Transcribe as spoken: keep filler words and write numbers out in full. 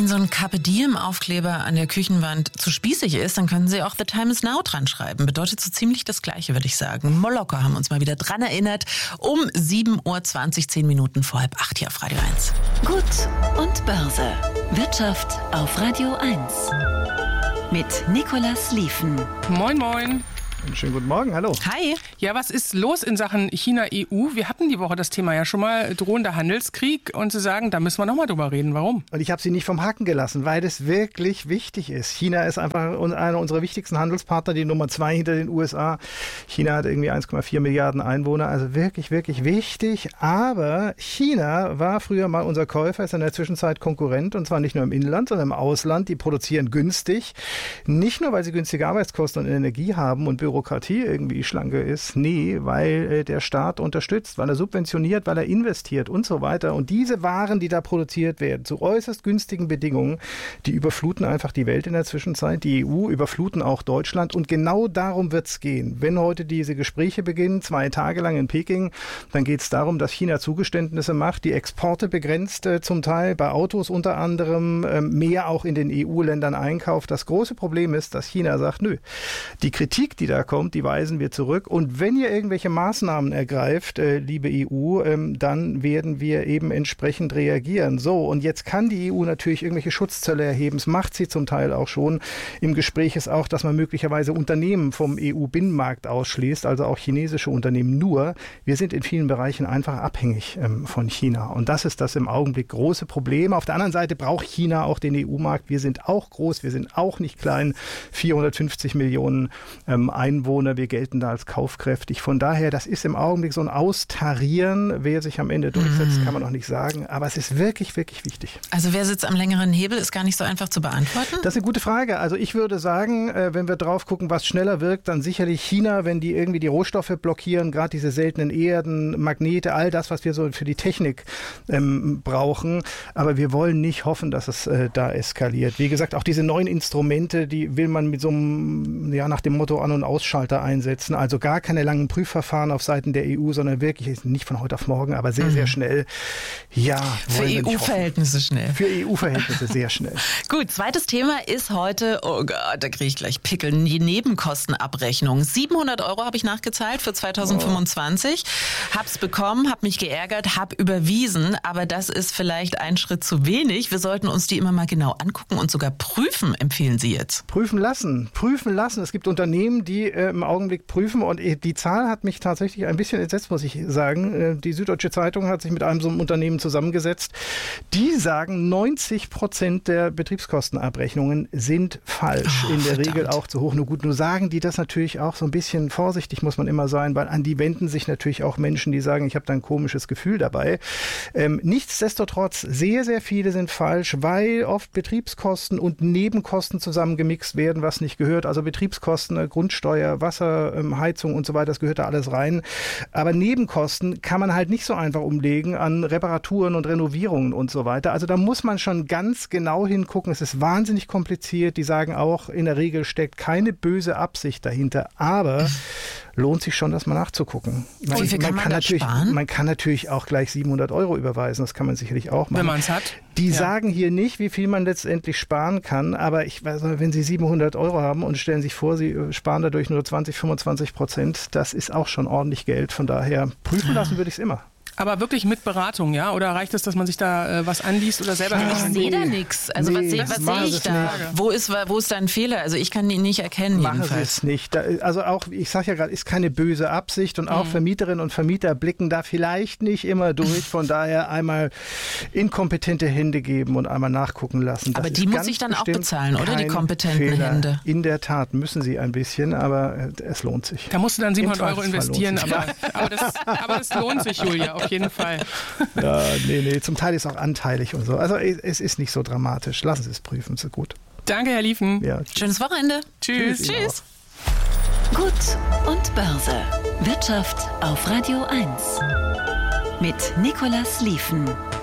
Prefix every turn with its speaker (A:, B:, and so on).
A: Wenn so ein Carpe Diem-Aufkleber an der Küchenwand zu spießig ist, dann können Sie auch The Time is Now dran schreiben. Bedeutet so ziemlich das Gleiche, würde ich sagen. Molokker haben uns mal wieder dran erinnert. Um sieben Uhr zwanzig, zehn Minuten vor halb acht hier auf Radio eins.
B: Gut und Börse. Wirtschaft auf Radio eins. Mit Nicolas Liefen.
C: Moin, moin.
D: Einen schönen guten Morgen, hallo.
A: Hi.
C: Ja, was ist los in Sachen China-E U? Wir hatten die Woche das Thema ja schon mal, drohender Handelskrieg. Und Sie sagen, da müssen wir nochmal drüber reden. Warum?
D: Und ich habe Sie nicht vom Haken gelassen, weil es wirklich wichtig ist. China ist einfach einer unserer wichtigsten Handelspartner, die Nummer zwei hinter den U S A. China hat irgendwie eins Komma vier Milliarden Einwohner, also wirklich, wirklich wichtig. Aber China war früher mal unser Käufer, ist in der Zwischenzeit Konkurrent, und zwar nicht nur im Inland, sondern im Ausland. Die produzieren günstig. Nicht nur, weil sie günstige Arbeitskosten und Energie haben und Bürokratie irgendwie schlanker ist. Nee, weil äh, der Staat unterstützt, weil er subventioniert, weil er investiert und so weiter. Und diese Waren, die da produziert werden, zu äußerst günstigen Bedingungen, die überfluten einfach die Welt in der Zwischenzeit. Die E U überfluten auch Deutschland. Und genau darum wird es gehen. Wenn heute diese Gespräche beginnen, zwei Tage lang in Peking, dann geht es darum, dass China Zugeständnisse macht, die Exporte begrenzt äh, zum Teil, bei Autos unter anderem, äh, mehr auch in den E U-Ländern einkauft. Das große Problem ist, dass China sagt, nö, die Kritik, die da kommt, die weisen wir zurück. Und wenn ihr irgendwelche Maßnahmen ergreift, äh, liebe E U, ähm, dann werden wir eben entsprechend reagieren. So, und jetzt kann die E U natürlich irgendwelche Schutzzölle erheben. Das macht sie zum Teil auch schon. Im Gespräch ist auch, dass man möglicherweise Unternehmen vom E U-Binnenmarkt ausschließt, also auch chinesische Unternehmen. Nur, wir sind in vielen Bereichen einfach abhängig ähm, von China. Und das ist das im Augenblick große Problem. Auf der anderen Seite braucht China auch den E U-Markt. Wir sind auch groß, wir sind auch nicht klein. vierhundertfünfzig Millionen ähm, Einwohner, wir gelten da als kaufkräftig. Von daher, das ist im Augenblick so ein Austarieren. Wer sich am Ende durchsetzt, kann man noch nicht sagen. Aber es ist wirklich, wirklich wichtig.
A: Also wer sitzt am längeren Hebel, ist gar nicht so einfach zu beantworten?
D: Das ist eine gute Frage. Also ich würde sagen, wenn wir drauf gucken, was schneller wirkt, dann sicherlich China, wenn die irgendwie die Rohstoffe blockieren, gerade diese seltenen Erden, Magnete, all das, was wir so für die Technik ähm, brauchen. Aber wir wollen nicht hoffen, dass es äh, da eskaliert. Wie gesagt, auch diese neuen Instrumente, die will man mit so einem, ja, nach dem Motto An- und Ausschalter einsetzen. Also gar keine langen Prüfverfahren auf Seiten der E U, sondern wirklich nicht von heute auf morgen, aber sehr, mhm. sehr schnell. Ja,
A: für E U-Verhältnisse schnell.
D: Für E U-Verhältnisse sehr schnell.
A: Gut, zweites Thema ist heute, oh Gott, da kriege ich gleich Pickel, die Nebenkostenabrechnung. siebenhundert Euro habe ich nachgezahlt für zweitausendfünfundzwanzig. Oh. Hab's bekommen, hab mich geärgert, hab überwiesen, aber das ist vielleicht ein Schritt zu wenig. Wir sollten uns die immer mal genau angucken und sogar prüfen, empfehlen Sie jetzt.
D: Prüfen lassen, prüfen lassen. Es gibt Unternehmen, die äh, im Augenblick prüfen, und die Zahl hat mich tatsächlich ein bisschen entsetzt, muss ich sagen. Die Süddeutsche Zeitung hat sich mit einem so einem Unternehmen zusammengesetzt. Die sagen, neunzig Prozent der Betriebskostenabrechnungen sind falsch, oh, in der verdammt. Regel auch zu hoch. Nur gut, nur sagen die das natürlich auch so ein bisschen vorsichtig, muss man immer sein, weil an die wenden sich natürlich auch Menschen, die sagen, ich habe da ein komisches Gefühl dabei. Ähm, nichtsdestotrotz, sehr, sehr viele sind falsch, weil oft Betriebskosten und Nebenkosten zusammengemixt werden, was nicht gehört. Also Betriebskosten, Grundsteuer, Wasser, Heizung und so weiter, das gehört da alles rein. Aber Nebenkosten kann man halt nicht so einfach umlegen an Reparaturen und Renovierungen und so weiter. Also da muss man schon ganz genau hingucken. Es ist wahnsinnig kompliziert. Die sagen auch, in der Regel steckt keine böse Absicht dahinter. Aber lohnt sich schon, das mal nachzugucken. Man,
A: Wie viel kann man, man,
D: kann natürlich,
A: sparen?
D: man kann natürlich auch gleich siebenhundert Euro überweisen. Das kann man sicherlich auch machen.
C: Wenn man es hat.
D: Die
C: ja.
D: sagen hier nicht, wie viel man letztendlich sparen kann. Aber ich weiß nicht, wenn Sie siebenhundert Euro haben und stellen sich vor, Sie sparen dadurch nur zwanzig, fünfundzwanzig Prozent, das ist auch schon ordentlich Geld. Von daher prüfen lassen würde ich es immer.
C: Aber wirklich mit Beratung, ja? Oder reicht es, dass man sich da äh, was anliest oder selber...
A: Ich sehe da nichts. Also
D: nee,
A: was sehe was seh ich da? Wo ist, wo ist da ein Fehler? Also ich kann ihn nicht erkennen
D: Machen
A: jedenfalls.
D: Sie es nicht. Da, also auch, ich sage ja gerade, ist keine böse Absicht, und auch mhm. Vermieterinnen und Vermieter blicken da vielleicht nicht immer durch. Von daher einmal in kompetente Hände geben und einmal nachgucken lassen. Das
A: aber die muss ich dann auch bezahlen, oder? Die kompetenten
D: Fehler.
A: Hände.
D: In der Tat müssen sie ein bisschen, aber es lohnt sich.
C: Da musst du dann siebenhundert Euro investieren, aber, aber, das, aber das lohnt sich, Julia, auf jeden Fall.
D: Ja, nee, nee, zum Teil ist es auch anteilig und so. Also es ist nicht so dramatisch. Lassen Sie es prüfen, ist gut.
C: Danke, Herr Liefen.
D: Ja.
A: Schönes Wochenende.
C: Tschüss.
A: Tschüss. Tschüss.
B: Gut und Börse. Wirtschaft auf Radio eins. Mit Nicolas Liefen.